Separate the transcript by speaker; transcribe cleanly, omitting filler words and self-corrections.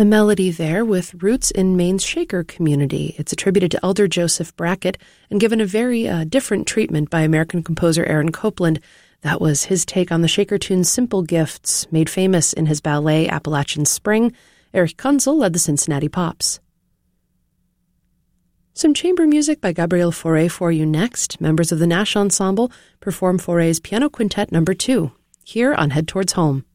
Speaker 1: A melody there with roots in Maine's Shaker community. It's attributed to Elder Joseph Brackett and given a very different treatment by American composer Aaron Copland. That was his take on the Shaker tune's Simple Gifts, made famous in his ballet Appalachian Spring. Erich Kunzel led the Cincinnati Pops. Some chamber music by Gabriel Fauré for you next. Members of the Nash Ensemble perform Fauré's Piano Quintet No. 2, here on Head Towards Home.